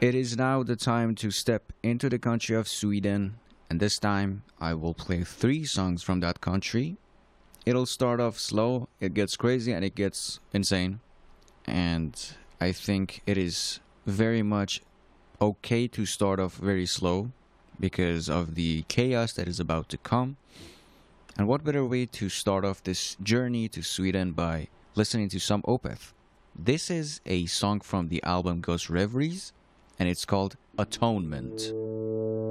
It is now the time to step into the country of Sweden, and this time I will play three songs from that country. It'll start off slow, it gets crazy, and it gets insane. And I think it is very much okay to start off very slow because of the chaos that is about to come. And what better way to start off this journey to Sweden by listening to some Opeth? This is a song from the album Ghost Reveries, and it's called Atonement.